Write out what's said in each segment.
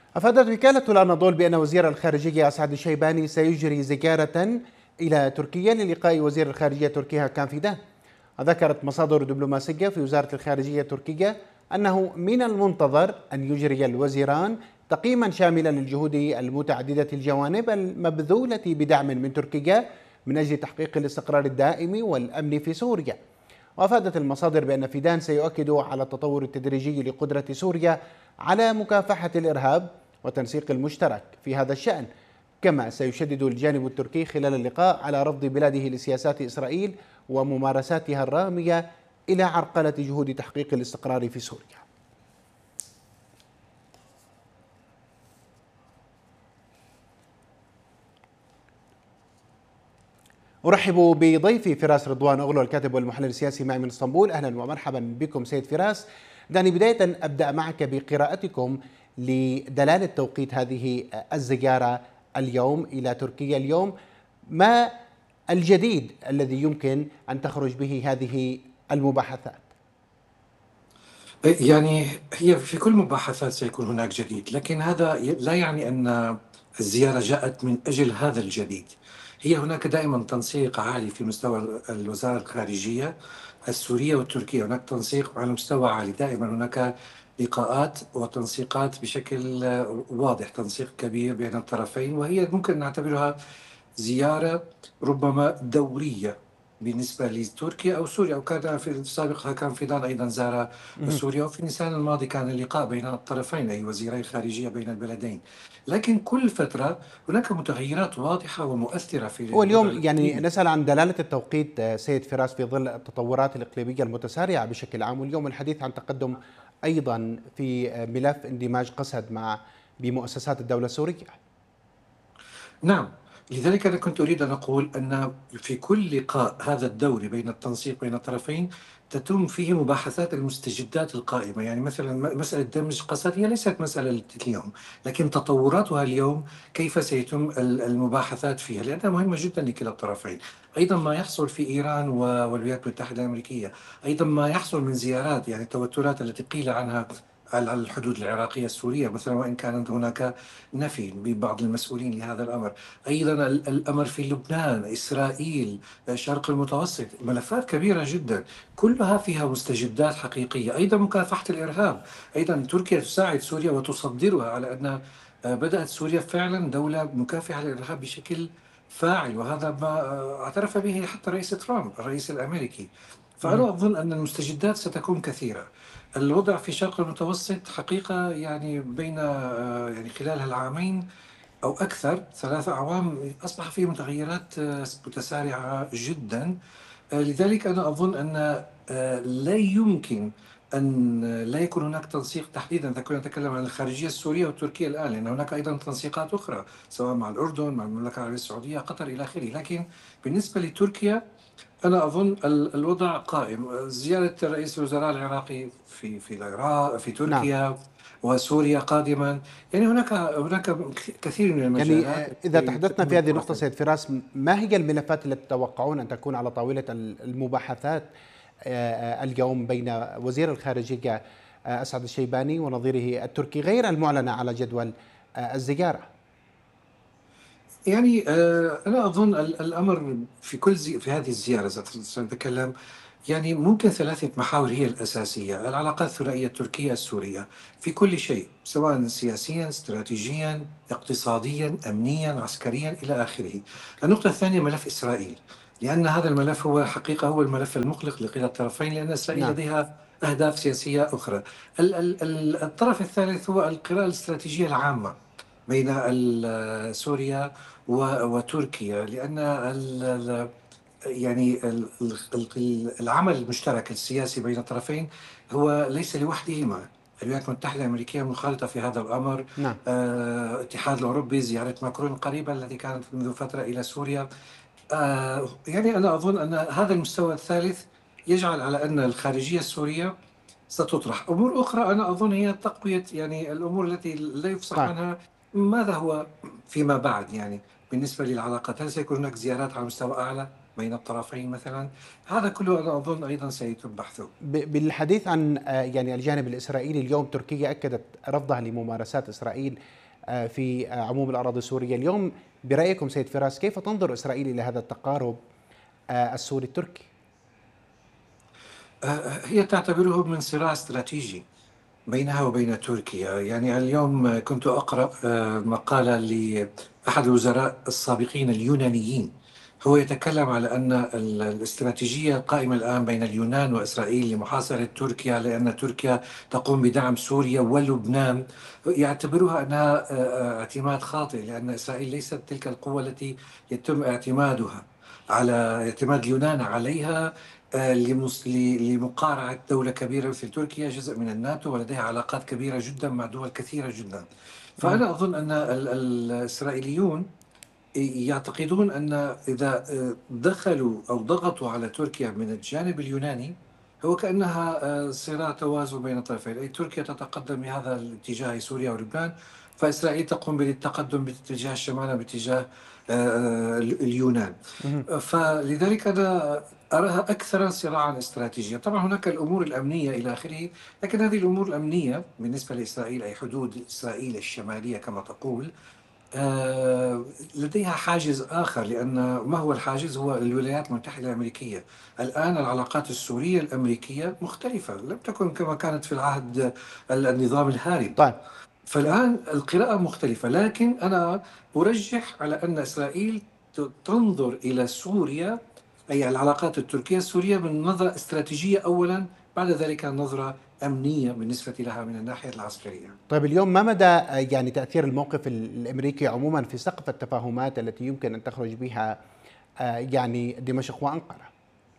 أفادت وكالة الأناضول بأن وزير الخارجية أسعد الشيباني سيجري زيارة إلى تركيا للقاء وزير الخارجية التركي هاكان فيدان. وذكرت مصادر دبلوماسية في وزارة الخارجية التركية أنه من المنتظر أن يجري الوزيران تقييما شاملا للجهود المتعددة الجوانب المبذولة بدعم من تركيا من أجل تحقيق الاستقرار الدائم والأمن في سوريا. وأفادت المصادر بأن فيدان سيؤكد على التطور التدريجي لقدرة سوريا على مكافحة الإرهاب وتنسيق المشترك في هذا الشأن، كما سيشدد الجانب التركي خلال اللقاء على رفض بلاده لسياسات إسرائيل وممارساتها الرامية إلى عرقلة جهود تحقيق الاستقرار في سوريا. أرحب بضيفي فراس رضوان أغلو الكاتب والمحلل السياسي معي من اسطنبول. أهلا ومرحبا بكم سيد فراس. دعني بداية أبدأ معك بقراءتكم لدلالة توقيت هذه الزيارة اليوم إلى تركيا اليوم. ما الجديد الذي يمكن أن تخرج به هذه المباحثات؟ يعني هي في كل مباحثات سيكون هناك جديد، لكن هذا لا يعني أن الزيارة جاءت من أجل هذا الجديد. هي هناك دائما تنسيق عالي في مستوى الوزارة الخارجية السورية والتركية، هناك تنسيق على مستوى عالي، دائما هناك لقاءات وتنسيقات بشكل واضح، تنسيق كبير بين الطرفين، وهي ممكن نعتبرها زيارة ربما دورية بالنسبة لتركيا أو سوريا، أو كان في السابق كان فيدان أيضا زار سوريا، وفي نيسان الماضي كان اللقاء بين الطرفين أي وزيري الخارجية بين البلدين. لكن كل فترة هناك متغيرات واضحة ومؤثرة في الوضع واليوم يعني الإقليمي. نسأل عن دلالة التوقيت سيد فراس في ظل التطورات الإقليمية المتسارعة بشكل عام، واليوم الحديث عن تقدم أيضا في ملف اندماج قسد مع بمؤسسات الدولة السورية. نعم، لذلك أنا كنت أريد أن أقول أن في كل لقاء هذا الدوري بين التنسيق بين الطرفين تتم فيه مباحثات المستجدات القائمة. يعني مثلا مسألة دمج قسد هي ليست مسألة اليوم، لكن تطوراتها اليوم كيف سيتم المباحثات فيها، لأنها مهمة جدا لكلا الطرفين. أيضا ما يحصل في إيران والولايات المتحدة الأمريكية، أيضا ما يحصل من زيارات، يعني التوترات التي قيل عنها على الحدود العراقية السورية مثلا، وإن كانت هناك نفي ببعض المسؤولين لهذا الأمر. أيضا الأمر في لبنان، إسرائيل، الشرق المتوسط، ملفات كبيرة جدا كلها فيها مستجدات حقيقية. أيضا مكافحة الإرهاب، أيضا تركيا تساعد سوريا وتصدرها على أن بدأت سوريا فعلا دولة مكافحة للإرهاب بشكل فاعل، وهذا ما اعترف به حتى رئيس ترامب الرئيس الأمريكي. فأنا أظن أن المستجدات ستكون كثيرة. الوضع في الشرق المتوسط حقيقة يعني بين يعني خلال العامين أو أكثر 3 أعوام أصبح فيه متغيرات متسارعة جدا. لذلك أنا أظن أن لا يمكن أن لا يكون هناك تنسيق تحديدا إذا كنا نتكلم عن الخارجية السورية والتركية الآن، لأن هناك أيضا تنسيقات أخرى سواء مع الأردن، مع المملكة العربية السعودية، قطر إلى آخره. لكن بالنسبة لتركيا أنا أظن الوضع قائم. زيارة رئيس الوزراء العراقي في العراق، في نعم، تركيا وسوريا قادما، يعني هناك كثير من يعني المجالات إذا التي تحدثنا تتم في هذه النقطة المباحثات. سيد فراس، ما هي الملفات التي تتوقعون أن تكون على طاولة المباحثات اليوم بين وزير الخارجية أسعد الشيباني ونظيره التركي غير المعلنة على جدول الزيارة؟ يعني أنا أظن الأمر في في هذه الزيارة سنتكلم، يعني ممكن 3 محاور هي الأساسية: العلاقات الثنائية التركية السورية في كل شيء، سواء سياسيا، استراتيجيا، اقتصاديا، أمنيا، عسكريا إلى آخره. النقطة الثانية ملف إسرائيل، لأن هذا الملف هو حقيقة هو الملف المقلق لكلا الطرفين، لأن إسرائيل نعم. لديها أهداف سياسية أخرى. الطرف الثالث هو القراءة الاستراتيجية العامة بين سوريا وتركيا، لأن يعني العمل المشترك السياسي بين الطرفين هو ليس لوحدهما. الولايات المتحدة الأمريكية منخرطة في هذا الأمر، نعم. الاتحاد الأوروبي، زيارة ماكرون قريبا التي كانت منذ فترة إلى سوريا. يعني أنا أظن أن هذا المستوى الثالث يجعل على أن الخارجية السورية ستطرح. أمور أخرى أنا أظن هي تقوية يعني الأمور التي لا يفصح طيب. عنها ماذا هو فيما بعد، يعني بالنسبة للعلاقات هل سيكون هناك زيارات على مستوى أعلى بين الطرفين مثلا. هذا كله أنا أظن أيضا سيتم بحثه. بالحديث عن يعني الجانب الإسرائيلي، اليوم تركيا أكدت رفضها لممارسات إسرائيل في عموم الأراضي السورية. اليوم برأيكم سيد فراس، كيف تنظر إسرائيل إلى هذا التقارب السوري التركي؟ هي تعتبره من صراع استراتيجي بينها وبين تركيا. يعني اليوم كنت أقرأ مقالة لأحد الوزراء السابقين اليونانيين، هو يتكلم على أن الاستراتيجية القائمة الآن بين اليونان وإسرائيل لمحاصرة تركيا، لأن تركيا تقوم بدعم سوريا ولبنان، يعتبرها أنها اعتماد خاطئ، لأن إسرائيل ليست تلك القوة التي يتم اعتماد اليونان عليها لمقارعة دولة كبيرة مثل تركيا، جزء من الناتو ولديها علاقات كبيرة جدا مع دول كثيرة جدا. فأنا أظن أن الإسرائيليون يعتقدون أن إذا دخلوا أو ضغطوا على تركيا من الجانب اليوناني، هو كأنها صراع توازن بين الطرفين، أي تركيا تتقدم بهذا الاتجاه سوريا ولبنان، فإسرائيل تقوم بالتقدم باتجاه الشمال باتجاه اليونان. فلذلك أنا أراها أكثر صراعا استراتيجيا. طبعا هناك الأمور الأمنية إلى آخره، لكن هذه الأمور الأمنية بالنسبة لإسرائيل، أي حدود إسرائيل الشمالية كما تقول، لديها حاجز آخر. لأن ما هو الحاجز؟ هو الولايات المتحدة الأمريكية. الآن العلاقات السورية الأمريكية مختلفة، لم تكن كما كانت في العهد النظام الهارب. طيب. فالآن القراءة مختلفة، لكن أنا أرجح على أن إسرائيل تنظر إلى سوريا، أي العلاقات التركية السورية، من نظرة استراتيجية أولا، بعد ذلك نظرة أمنية بالنسبة لها من الناحية العسكرية. طيب، اليوم ما مدى يعني تأثير الموقف الأمريكي عموما في سقف التفاهمات التي يمكن أن تخرج بها يعني دمشق وأنقرة؟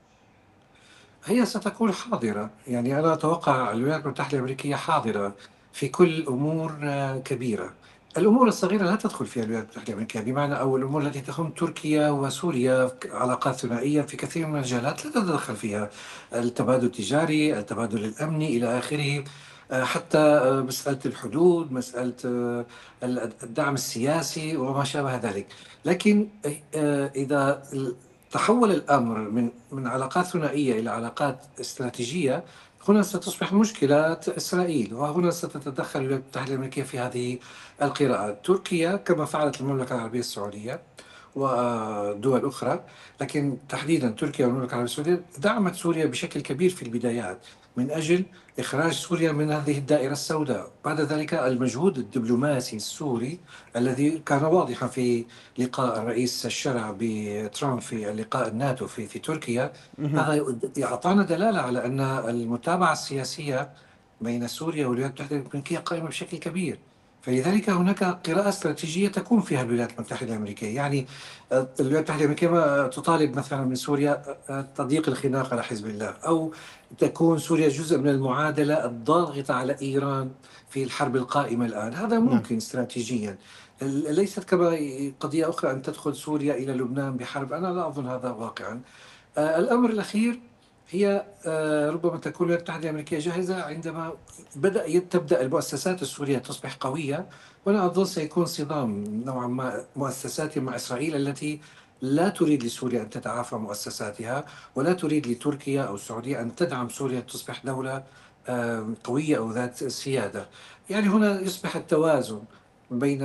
هي ستكون حاضرة. يعني أنا أتوقع الولايات المتحدة الأمريكية حاضرة في كل أمور كبيرة. الأمور الصغيرة لا تدخل فيها الولايات المتحدة الأمريكية، بمعنى أو الأمور التي تهم تركيا وسوريا علاقات ثنائية في كثير من المجالات لا تتدخل فيها، التبادل التجاري، التبادل الأمني إلى آخره. حتى مسألة الحدود، مسألة الدعم السياسي وما شابه ذلك. لكن إذا تحول الأمر من علاقات ثنائية إلى علاقات استراتيجية، هنا ستصبح مشكلة إسرائيل، وهنا ستتدخل الولايات المتحدة الأمريكية في هذه القراءة. تركيا كما فعلت المملكة العربية السعودية ودول أخرى، لكن تحديدا تركيا والمملكة العربية السعودية دعمت سوريا بشكل كبير في البدايات من أجل إخراج سوريا من هذه الدائرة السوداء. بعد ذلك المجهود الدبلوماسي السوري الذي كان واضحا في لقاء الرئيس الشرع بترامب في لقاء الناتو في تركيا، هذا أعطانا دلالة على أن المتابعة السياسية بين سوريا والولايات المتحدة الأمريكية قائمة بشكل كبير. فلذلك هناك قراءة استراتيجية تكون فيها الولايات المتحدة الأمريكية. يعني الولايات المتحدة الأمريكية ما تطالب مثلا من سوريا تضييق الخناق على حزب الله، أو تكون سوريا جزء من المعادلة الضاغطة على إيران في الحرب القائمة الآن. هذا نعم. ممكن استراتيجيا، ليست كما قضية أخرى أن تدخل سوريا إلى لبنان بحرب. أنا لا أظن هذا واقعا. الأمر الأخير هي ربما تكون الولايات المتحدة الأمريكية جاهزة عندما تبدأ المؤسسات السورية تصبح قوية. وأنا أظن سيكون صدام نوعا ما مؤسساتهم مع إسرائيل، التي لا تريد لسوريا أن تتعافى مؤسساتها، ولا تريد لتركيا أو السعودية أن تدعم سوريا تصبح دولة قوية أو ذات سيادة. يعني هنا يصبح التوازن بين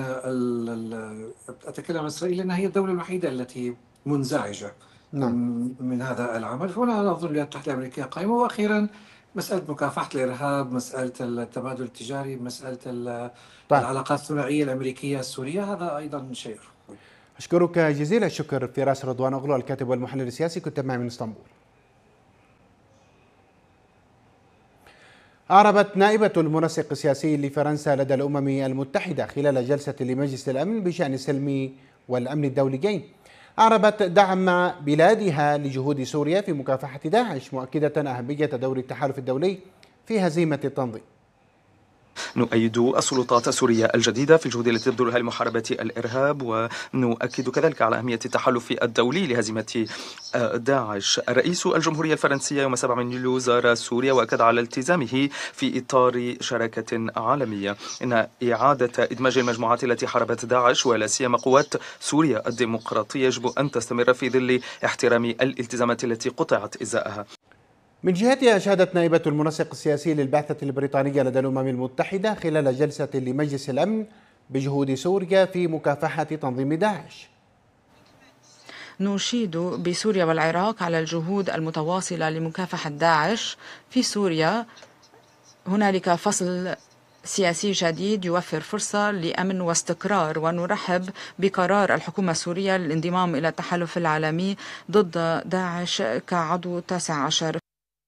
أتكلم عن إسرائيل لأنها هي الدولة الوحيدة التي منزعجة نعم. من هذا العمل. هنا أنا أظن الولايات المتحدة الأمريكية قائمة. وأخيرا مسألة مكافحة الإرهاب، مسألة التبادل التجاري، مسألة طيب، العلاقات الثنائية الأمريكية السورية، هذا أيضا شيء. أشكرك جزيل الشكر فراس رضوان أغلو، الكاتب والمحلل السياسي، كنت معي من اسطنبول. أعربت نائبة المنسق السياسي لفرنسا لدى الأمم المتحدة خلال جلسة لمجلس الأمن بشأن السلم والأمن الدوليين، أعربت دعم بلادها لجهود سوريا في مكافحة داعش، مؤكدة أهمية دور التحالف الدولي في هزيمة التنظيم. نؤيد السلطات السورية الجديدة في الجهود التي تبذلها لمحاربة الإرهاب، ونؤكد كذلك على أهمية التحالف الدولي لهزيمة داعش. رئيس الجمهورية الفرنسية يوم 7 من يوليو زار سوريا وأكد على التزامه في إطار شراكة عالمية. إن إعادة إدماج المجموعات التي حاربت داعش ولا سيما قوات سوريا الديمقراطية يجب أن تستمر في ظل احترام الالتزامات التي قطعت إزاءها. من جهتها أشادت نائبة المنسق السياسي للبعثة البريطانية لدى الأمم المتحدة خلال جلسة لمجلس الأمن بجهود سوريا في مكافحة تنظيم داعش. نشيد بسوريا والعراق على الجهود المتواصلة لمكافحة داعش في سوريا. هنالك فصل سياسي جديد يوفر فرصة لأمن واستقرار، ونرحب بقرار الحكومة السورية للانضمام إلى التحالف العالمي ضد داعش كعضو 19.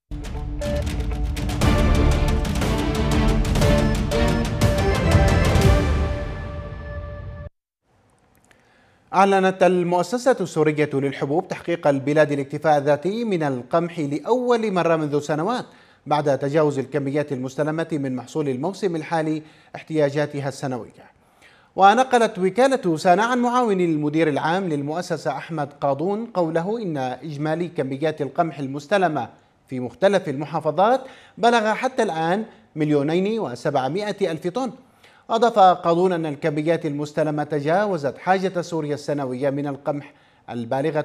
أعلنت المؤسسة السورية للحبوب تحقيق البلاد الاكتفاء الذاتي من القمح لأول مرة منذ سنوات بعد تجاوز الكميات المستلمة من محصول الموسم الحالي احتياجاتها السنوية. ونقلت وكالة سانا عن معاون المدير العام للمؤسسة أحمد قاضون قوله إن إجمالي كميات القمح المستلمة في مختلف المحافظات بلغ حتى الآن 2,700,000 طن. أضاف قاضون أن الكميات المستلمة تجاوزت حاجة سوريا السنوية من القمح البالغة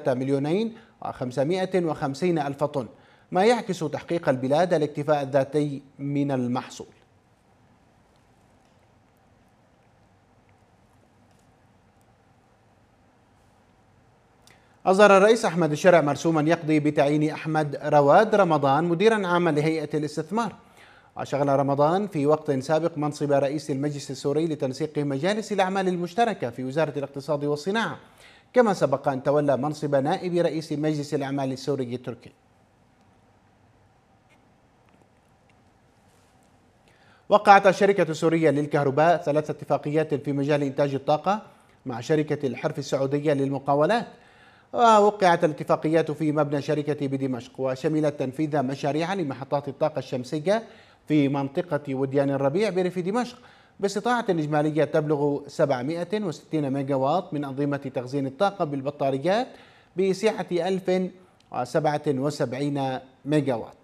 2,550,000 طن، ما يعكس تحقيق البلاد الاكتفاء الذاتي من المحصول. أصدر الرئيس أحمد الشرع مرسوما يقضي بتعيين أحمد رواد رمضان مديرا عاما لهيئة الاستثمار. وشغل رمضان في وقت سابق منصب رئيس المجلس السوري لتنسيق مجالس الأعمال المشتركة في وزارة الاقتصاد والصناعة، كما سبق أن تولى منصب نائب رئيس مجلس الأعمال السوري التركي. وقعت الشركة السورية للكهرباء 3 اتفاقيات في مجال إنتاج الطاقة مع شركة الحرف السعودية للمقاولات. ووقعت الاتفاقيات في مبنى شركة بدمشق، وشملت تنفيذ مشاريع لمحطات الطاقة الشمسية في منطقة وديان الربيع بريف دمشق باستطاعة إجمالية تبلغ 760 ميجاوات من أنظمة تخزين الطاقة بالبطاريات بسعة 1077 ميجاوات.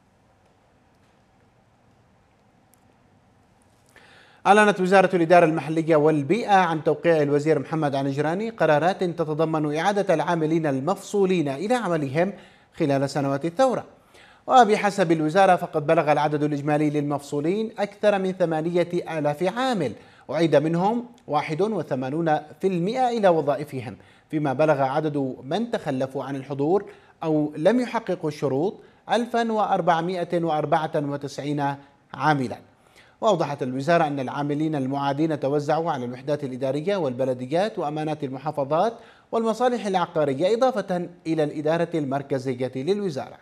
أعلنت وزارة الإدارة المحلية والبيئة عن توقيع الوزير محمد عنجراني قرارات تتضمن إعادة العاملين المفصولين إلى عملهم خلال سنوات الثورة. وبحسب الوزارة فقد بلغ العدد الإجمالي للمفصولين أكثر من 8,000 عامل، وعيد منهم 81% إلى وظائفهم، فيما بلغ عدد من تخلفوا عن الحضور أو لم يحققوا الشروط 1494 عاملا. وأوضحت الوزارة أن العاملين المعادين توزعوا على الوحدات الإدارية والبلديات وأمانات المحافظات والمصالح العقارية، إضافة إلى الإدارة المركزية للوزارة.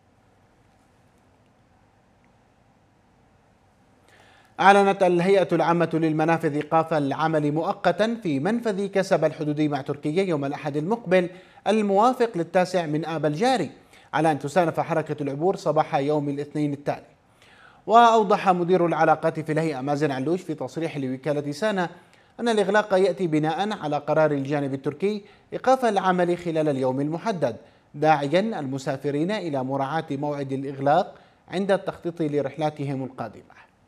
أعلنت الهيئة العامة للمنافذ إيقاف العمل مؤقتا في منفذ كسب الحدودي مع تركيا يوم الأحد المقبل الموافق 9 من آب الجاري، على أن تستأنف حركة العبور صباح يوم الاثنين التالي. وأوضح مدير العلاقات في الهيئة مازن علوش في تصريح لوكالة سانا أن الإغلاق يأتي بناء على قرار الجانب التركي إيقاف العمل خلال اليوم المحدد، داعيا المسافرين إلى مراعاة موعد الإغلاق عند التخطيط لرحلاتهم القادمة.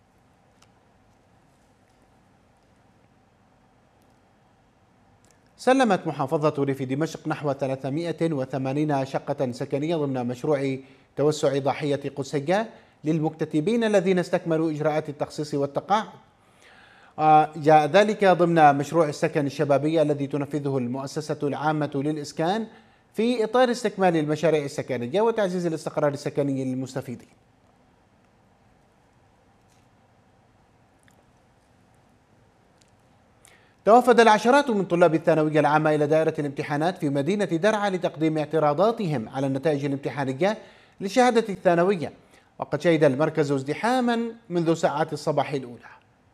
سلمت محافظة ريف دمشق نحو 380 شقة سكنية ضمن مشروع توسع ضاحية قدسية للمكتتبين الذين استكملوا إجراءات التخصيص والتقاعد. جاء ذلك ضمن مشروع السكن الشبابي الذي تنفذه المؤسسة العامة للإسكان في إطار استكمال المشاريع السكنية وتعزيز الاستقرار السكني للمستفيدين. توافد العشرات من طلاب الثانوية العامة إلى دائرة الامتحانات في مدينة درعا لتقديم اعتراضاتهم على النتائج الامتحانية لشهادة الثانوية، وقد شهد المركز ازدحاما منذ ساعات الصباح الأولى.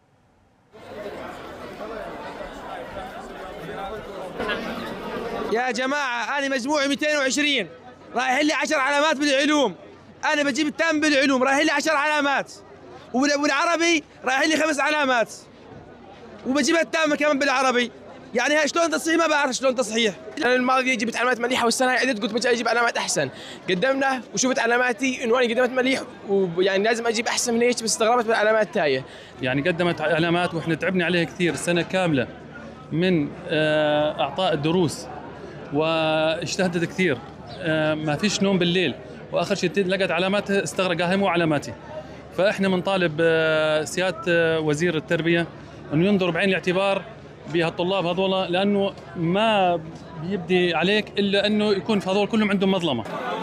يا جماعة أنا مجموعي 220 رايح لي 10 علامات بالعلوم، أنا بجيب التام بالعلوم رايح لي 10 علامات، والعربي رايحين لي 5 علامات وبجيبها التامة كمان بالعربي. يعني هاي شلون تصحيح ما بعرف شلون تصحيح. انا الماضي جبت علامات مليحه والسنه هاي عدت قلت بدي اجيب علامات احسن. قدمنا وشفت علاماتي انه انا قدمت مليح ويعني لازم اجيب احسن من هيك بس استغربت بالعلامات التايه. يعني قدمت علامات واحنا تعبنا عليها كثير سنه كامله من اعطاء الدروس واجتهدت كثير ما فيش نوم بالليل واخر شيء لقت علاماتها استغرقها هي مو علاماتي. فاحنا بنطالب سياده وزير التربيه انه ينظر بعين الاعتبار بهالطلاب هذول لانه ما بيبدي عليك الا انه يكون في هذول كلهم عندهم مظلمه.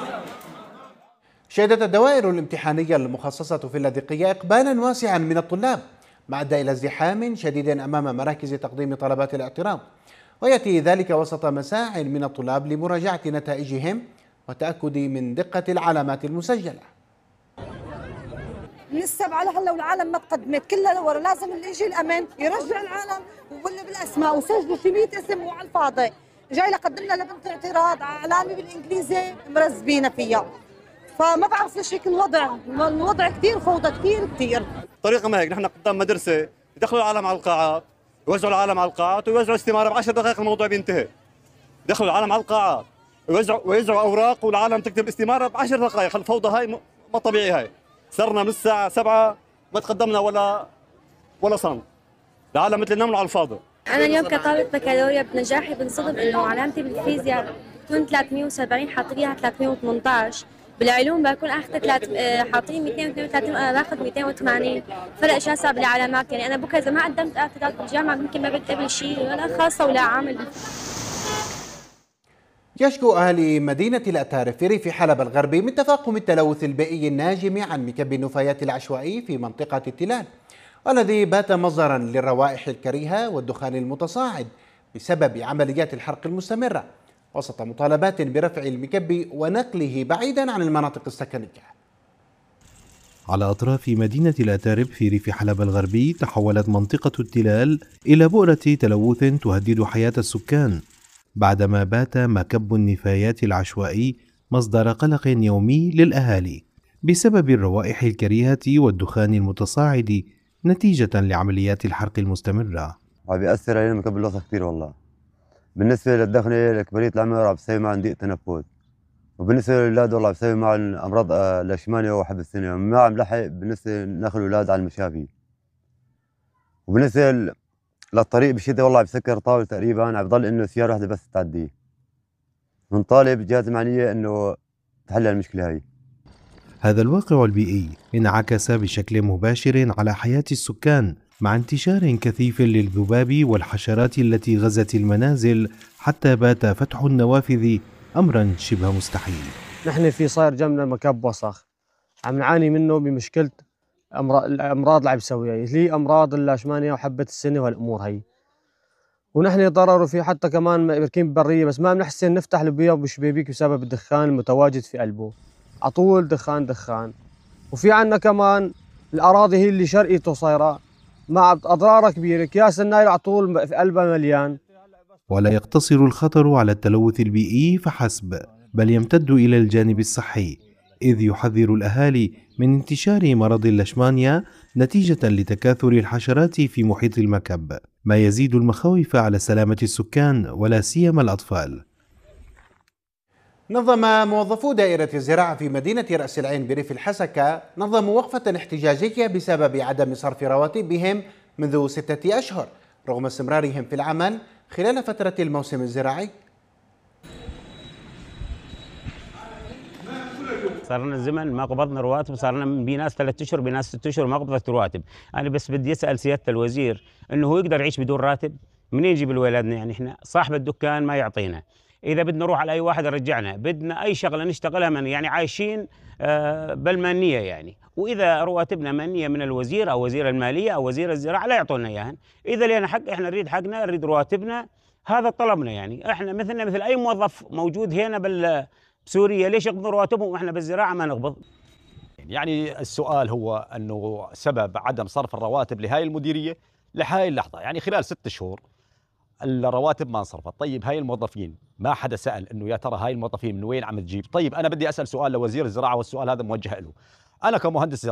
شهدت الدوائر الامتحانيه المخصصه في اللاذقيه اقبالا واسعا من الطلاب ما ادى الى ازدحام شديد امام مراكز تقديم طلبات الاعتراض، وياتي ذلك وسط مساع من الطلاب لمراجعه نتائجهم والتاكد من دقه العلامات المسجله. من السبعة لهلا والعالم ما تقدمت كلها لورا، لازم اللي يجي الامن يرجع العالم ولا بالاسماء وسجلوا شي 100 اسم وعلى الفاضي. جاي لقدمنا لبنت اعتراض علامه بالانجليزي مرزبينا فيها. فما بعرف ليش هيك الوضع كثير فوضى كثير. طريقه ما هيك، نحن قدام مدرسه يدخلوا العالم على القاعات، يوزعوا العالم على القاعات ويوزعوا استماره ب10 دقائق الموضوع بينتهي. دخلوا العالم على القاعات ويوزعوا اوراق والعالم تكتب استماره ب10 دقائق، الفوضى هاي ما طبيعي هاي. صرنا من الساعة 7 ما تقدمنا ولا صنف. العالم مثل النمل على الفاضي. أنا اليوم كطالبة بكالوريا بنجاحي بنصدم إنه علامتي بالفيزياء تكون 370 حاطيها 318، بالعلوم بكون أخذت حاطين 232 وأنا باخذ 280، فرق شاسع بالعلامات. يعني أنا بكرة إذا ما قدمت اعتراض بالجامعة ممكن ما بقبل شيء ولا خاصة ولا عامل. يشكو أهالي مدينة الأتارف في ريف حلب الغربي من تفاقم التلوث البيئي الناجم عن مكب النفايات العشوائي في منطقة التلال، والذي بات مصدرا للروائح الكريهة والدخان المتصاعد بسبب عمليات الحرق المستمرة، وسط مطالبات برفع المكب ونقله بعيدا عن المناطق السكنية. على أطراف مدينة الأتارب في ريف حلب الغربي تحولت منطقة التلال إلى بؤرة تلوث تهدد حياة السكان، بعدما بات مكب النفايات العشوائي مصدر قلق يومي للأهالي بسبب الروائح الكريهة والدخان المتصاعد نتيجة لعمليات الحرق المستمرة. عم بيأثر علينا مكب الوسخ كثير والله. بالنسبة للدخنة لكبرية العمر عم بسوي معهم ضيق تنفس، وبالنسبة للأولاد والله عم بسوي معهم أمراض الأشمانية وحب السنة، ما عم لحق بالنسبة ناخذ الأولاد على المشافي. وبالنسبة للطريق بالشتاء والله عم بسكر طاولة تقريبا، عم بضل إنه سيارة واحدة بس تعدي. بنطالب الجهات المعنية إنه تحل المشكلة هاي. هذا الواقع البيئي انعكس بشكل مباشر على حياة السكان مع انتشار كثيف للذباب والحشرات التي غزت المنازل حتى بات فتح النوافذ أمرا شبه مستحيل. نحن في صاير جنبنا مكب وسخ عم نعاني منه بمشكلة الأمراض اللي عم بسويها، اللي أمراض الأشمانية وحبة السنة والأمور هي. ونحن ضرروا فيه حتى كمان بركين برية، بس ما بنحسن نفتح البيوت بالشبابيك بسبب الدخان المتواجد في قلبه، عطول دخان. وفي عنا كمان الأراضي هي اللي شرقيته صايرة مع أضرارها كبيرة، أكياس النايل عطول في قلبها مليان. ولا يقتصر الخطر على التلوث البيئي فحسب، بل يمتد إلى الجانب الصحي، إذ يحذر الأهالي من انتشار مرض اللشمانيا نتيجة لتكاثر الحشرات في محيط المكب، ما يزيد المخاوف على سلامة السكان ولا سيما الأطفال. نظم موظفو دائرة الزراعة في مدينة رأس العين بريف الحسكة وقفة احتجاجية بسبب عدم صرف رواتبهم منذ 6 أشهر رغم استمرارهم في العمل خلال فترة الموسم الزراعي. صار لنا زمن ما قبضنا رواتب، صار لنا بناس 3 أشهر بناس 6 أشهر ما قبضت رواتب. أنا بس بدي أسأل سيادة الوزير إنه هو يقدر يعيش بدون راتب؟ منين يجيب لأولادنا؟ يعني إحنا صاحب الدكان ما يعطينا، إذا بدنا نروح على أي واحد يرجعنا، بدنا أي شغلة نشتغلها من يعني عايشين بالمانية يعني، وإذا رواتبنا مانية من الوزير أو وزير المالية أو وزير الزراعة لا يعطونا إياها. إذا لنا حق إحنا نريد حقنا، نريد رواتبنا، هذا طلبنا. يعني إحنا مثلنا مثل أي موظف موجود هنا بسوريا، ليش يقبضوا رواتبهم وإحنا بالزراعة ما نقبض؟ يعني السؤال هو أنه سبب عدم صرف الرواتب لهاي المديرية لهاي اللحظة، يعني خلال 6 شهور الرواتب ما انصرفت. طيب هاي الموظفين ما حدا سأل انه يا ترى هاي الموظفين من وين عم تجيب؟ طيب انا بدي اسال سؤال لوزير الزراعه، والسؤال هذا موجه له. انا كمهندس